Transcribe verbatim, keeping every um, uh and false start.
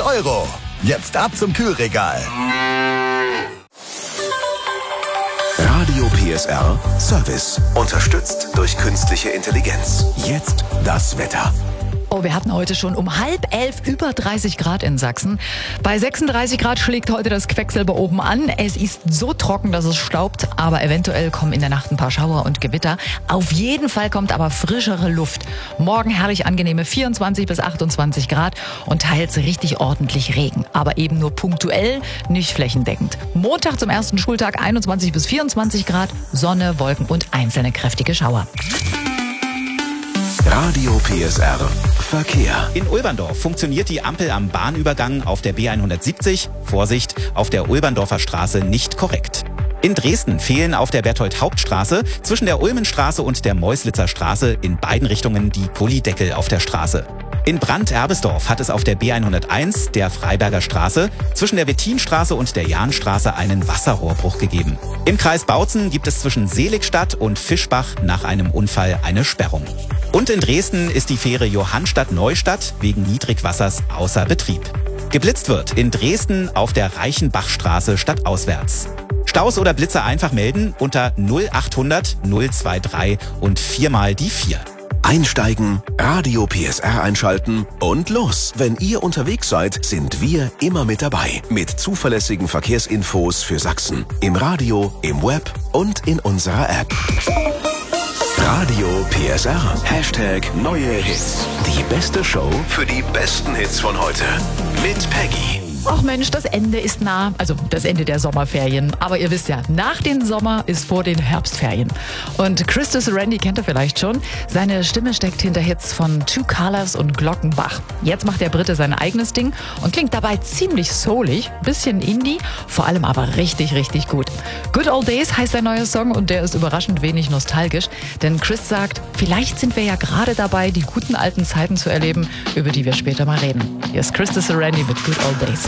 Euro. Jetzt ab zum Kühlregal. Radio P S R Service. Unterstützt durch künstliche Intelligenz. Jetzt das Wetter. Oh, wir hatten heute schon um halb elf über dreißig Grad in Sachsen. Bei sechsunddreißig Grad schlägt heute das Quecksilber oben an. Es ist so trocken, dass es staubt, aber eventuell kommen in der Nacht ein paar Schauer und Gewitter. Auf jeden Fall kommt aber frischere Luft. Morgen herrlich angenehme vierundzwanzig bis achtundzwanzig Grad und teils richtig ordentlich Regen. Aber eben nur punktuell, nicht flächendeckend. Montag zum ersten Schultag einundzwanzig bis vierundzwanzig Grad, Sonne, Wolken und einzelne kräftige Schauer. Radio P S R Verkehr. In Ulberndorf funktioniert die Ampel am Bahnübergang auf der B hundertsiebzig, Vorsicht, auf der Ulberndorfer Straße nicht korrekt. In Dresden fehlen auf der Berthold-Hauptstraße zwischen der Ulmenstraße und der Meuslitzer Straße in beiden Richtungen die Gullideckel auf der Straße. In Brandt-Erbesdorf hat es auf der B hunderteins, der Freiberger Straße, zwischen der Wettinstraße und der Jahnstraße einen Wasserrohrbruch gegeben. Im Kreis Bautzen gibt es zwischen Seligstadt und Fischbach nach einem Unfall eine Sperrung. Und in Dresden ist die Fähre Johannstadt-Neustadt wegen Niedrigwassers außer Betrieb. Geblitzt wird in Dresden auf der Reichenbachstraße stadtauswärts. Staus oder Blitzer einfach melden unter null achthundert null dreiundzwanzig und viermal die vier. Einsteigen, Radio P S R einschalten und los. Wenn ihr unterwegs seid, sind wir immer mit dabei. Mit zuverlässigen Verkehrsinfos für Sachsen. Im Radio, im Web und in unserer App. Radio P S R. Hashtag neue Hits. Die beste Show für die besten Hits von heute. Mit Peggy. Ach Mensch, das Ende ist nah, also das Ende der Sommerferien. Aber ihr wisst ja, nach dem Sommer ist vor den Herbstferien. Und Christus Randy kennt ihr vielleicht schon. Seine Stimme steckt hinter Hits von Two Colors und Glockenbach. Jetzt macht der Brite sein eigenes Ding und klingt dabei ziemlich soulig, bisschen Indie, vor allem aber richtig, richtig gut. Good Old Days heißt sein neuer Song und der ist überraschend wenig nostalgisch. Denn Chris sagt, vielleicht sind wir ja gerade dabei, die guten alten Zeiten zu erleben, über die wir später mal reden. Hier ist Christus Randy mit Good Old Days.